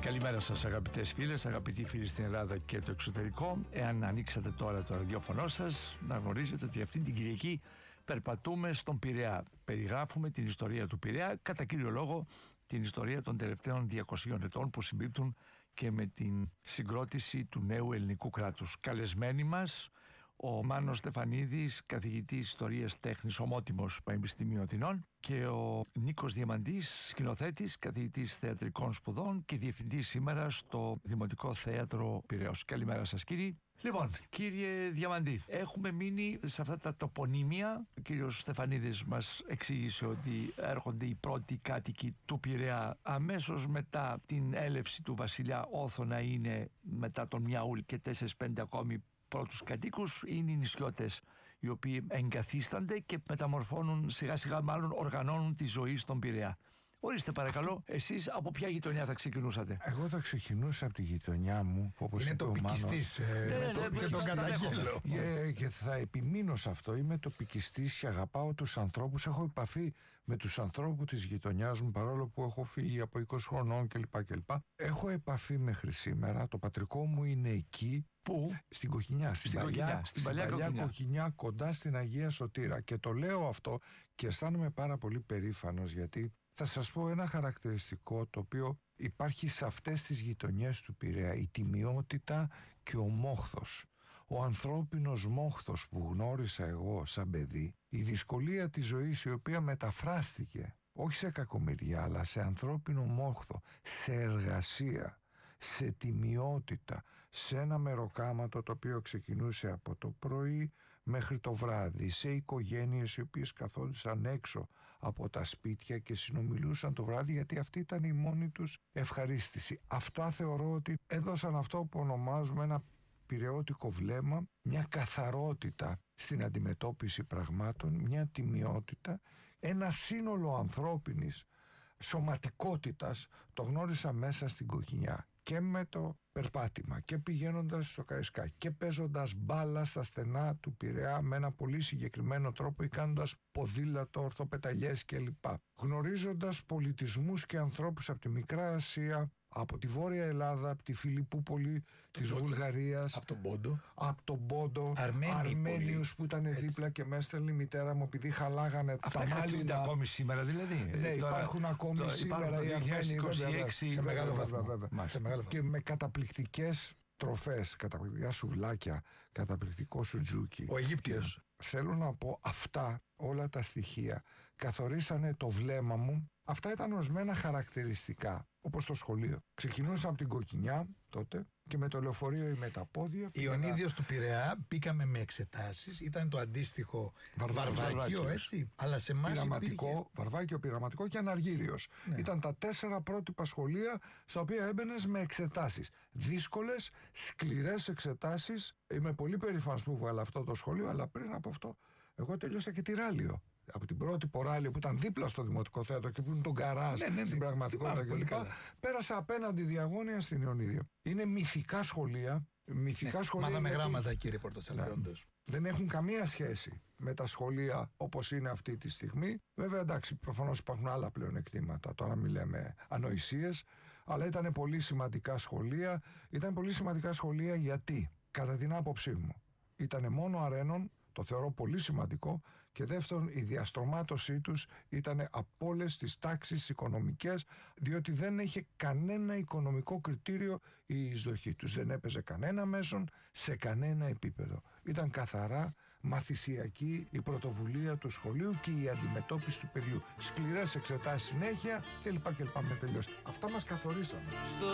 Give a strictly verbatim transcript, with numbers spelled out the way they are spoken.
Καλημέρα σας αγαπητές φίλες, αγαπητοί φίλοι στην Ελλάδα και το εξωτερικό. Εάν ανοίξατε τώρα το ραδιόφωνο σας, να γνωρίζετε ότι αυτή την Κυριακή περπατούμε στον Πειραιά. Περιγράφουμε την ιστορία του Πειραιά, κατά κύριο λόγο την ιστορία των τελευταίων διακοσίων ετών που συμπίπτουν και με την συγκρότηση του νέου ελληνικού κράτους. Καλεσμένοι μας ο Μάνος Στεφανίδης, καθηγητής Ιστορίας Τέχνης, ομότιμος Πανεπιστημίου Αθηνών, και ο Νίκος Διαμαντής, σκηνοθέτης, καθηγητής θεατρικών σπουδών και διευθυντής σήμερα στο Δημοτικό Θέατρο Πειραιώς. Καλημέρα σας κύριοι. Λοιπόν, κύριε Διαμαντή, έχουμε μείνει σε αυτά τα τοπονύμια. Ο κύριος Στεφανίδης μας εξήγησε ότι έρχονται οι πρώτοι κάτοικοι του Πειραιά αμέσως μετά την έλευση του βασιλιά Όθωνα, είναι μετά τον Μιαούλ και τέσσερις πέντε ακόμη πρώτους κατοίκους, είναι οι νησιώτες οι οποίοι εγκαθίστανται και μεταμορφώνουν σιγά σιγά, μάλλον οργανώνουν τη ζωή στον Πειραιά. Ορίστε παρακαλώ, αυτό... εσείς από ποια γειτονιά θα ξεκινούσατε? Εγώ θα ξεκινούσα από τη γειτονιά μου, όπως είναι τοπικιστής ε, ναι, ναι, και τον καταγγέλλω. Και, και θα επιμείνω σε αυτό. Είμαι τοπικιστής και αγαπάω τους ανθρώπους. Έχω επαφή με τους ανθρώπους της γειτονιάς μου, παρόλο που έχω φύγει από είκοσι χρονών κλπ. κλπ. Έχω επαφή μέχρι σήμερα. Το πατρικό μου είναι εκεί. Πού? Στην Κοκκινιά, στην, στην παλιά, Κοκκινιά, στην παλιά, παλιά Κοκκινιά. Κοκκινιά, κοντά στην Αγία Σωτήρα. Και το λέω αυτό και αισθάνομαι πάρα πολύ περήφανος, γιατί θα σας πω ένα χαρακτηριστικό το οποίο υπάρχει σε αυτές τις γειτονιές του Πειραιά: η τιμιότητα και ο μόχθος. Ο ανθρώπινος μόχθος που γνώρισα εγώ σαν παιδί, η δυσκολία της ζωής η οποία μεταφράστηκε όχι σε κακομοιριά αλλά σε ανθρώπινο μόχθο, σε εργασία, σε τιμιότητα, σε ένα μεροκάματο το οποίο ξεκινούσε από το πρωί μέχρι το βράδυ, σε οικογένειες οι οποίες καθόντουσαν έξω από τα σπίτια και συνομιλούσαν το βράδυ, γιατί αυτή ήταν η μόνη τους ευχαρίστηση. Αυτά θεωρώ ότι έδωσαν αυτό που ονομάζουμε ένα πειραιώτικο βλέμμα, μια καθαρότητα στην αντιμετώπιση πραγμάτων, μια τιμιότητα, ένα σύνολο ανθρώπινης σωματικότητας. Το γνώρισα μέσα στην Κοκκινιά και με το περπάτημα και πηγαίνοντας στο Καραϊσκάκι και παίζοντας μπάλα στα στενά του Πειραιά με ένα πολύ συγκεκριμένο τρόπο ή κάνοντας ποδήλατο, ορθοπεταλιές κλπ. Γνωρίζοντας πολιτισμούς και ανθρώπους από τη Μικρά Ασία, από τη Βόρεια Ελλάδα, από τη Φιλιππούπολη της Βουλγαρίας, από τον Πόντο, από τον Πόντο, Αρμένιους που ήταν έτσι δίπλα και με έστελνε η μητέρα μου επειδή χαλάγανε αυτά τα μάλινα. ακόμη σήμερα δηλαδή? Ναι, υπάρχουν ακόμη το, σήμερα οι Αρμένοι, σε μεγάλο βαθμό. Και με καταπληκτικές τροφές, καταπληκτικά σουβλάκια, καταπληκτικό σουτζούκι. Ο Αιγύπτιος. Θέλω να πω, αυτά όλα τα στοιχεία καθορίσανε το βλέμμα μου. Αυτά ήταν ορισμένα χαρακτηριστικά, όπως το σχολείο. Ξεκινούσα από την Κοκκινιά τότε και με το λεωφορείο ή με τα πόδια. Ιωνίδιος του Πειραιά, μπήκαμε με εξετάσεις, ήταν το αντίστοιχο βαρβάκιο, έτσι. Αλλά σε εμάς πειραματικό, υπήρχε... βαρβάκιο, πειραματικό και αναργύριος. Ναι. Ήταν τα τέσσερα πρότυπα σχολεία στα οποία έμπαινες με εξετάσεις. Δύσκολες, σκληρές εξετάσεις. Είμαι πολύ περήφανος που βγάλα αυτό το σχολείο, αλλά πριν από αυτό εγώ τελείωσα και τυράλιο. Από την πρώτη ποράλιο που ήταν δίπλα στο Δημοτικό Θέατρο και που είναι τον γκαράζ, ναι, ναι, ναι, στην πραγματικότητα κλπ. Πέρασα απέναντι διαγώνια στην Ιωνίδιο. Είναι μυθικά σχολεία. Μυθικά ναι, σχολεία. Μάθαμε γιατί... γράμματα, κύριε Πορτοτσαλιώντος. Ναι, δεν έχουν καμία σχέση με τα σχολεία όπως είναι αυτή τη στιγμή. Βέβαια, εντάξει, προφανώς υπάρχουν άλλα πλεονεκτήματα. Τώρα μην λέμε ανοησίες, αλλά ήταν πολύ σημαντικά σχολεία. Ήταν πολύ σημαντικά σχολεία γιατί, κατά την άποψή μου, ήταν μόνο αρένων. Το θεωρώ πολύ σημαντικό. Και δεύτερον, η διαστρωμάτωσή τους ήταν από όλες τις τάξεις οικονομικές, διότι δεν είχε κανένα οικονομικό κριτήριο η εισδοχή τους. Δεν έπαιζε κανένα μέσον σε κανένα επίπεδο. Ήταν καθαρά μαθησιακή η πρωτοβουλία του σχολείου και η αντιμετώπιση του παιδιού. Σκληρές εξετάσεις συνέχεια κλπ. κλπ. Με τελειώσει. Αυτά μας καθορίσανε.